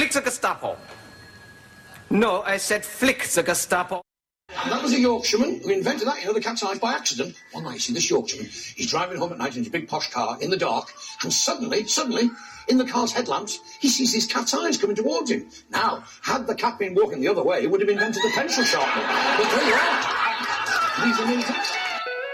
Flick the Gestapo. No, I said flick the Gestapo. And that was a Yorkshireman who invented that, the cat's eyes by accident. One night, you see, this Yorkshireman, he's driving home at night in his big posh car in the dark, and suddenly, in the car's headlamps, he sees his cat's eyes coming towards him. Now, had the cat been walking the other way, he would have invented the pencil sharpener. But there you are. These are new things.